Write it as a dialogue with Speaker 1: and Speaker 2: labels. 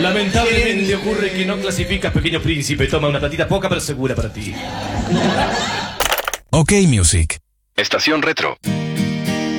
Speaker 1: Lamentablemente ocurre que no clasificas, pequeño príncipe. Toma una platita poca pero segura para ti.
Speaker 2: OK Music.
Speaker 3: Estación Retro.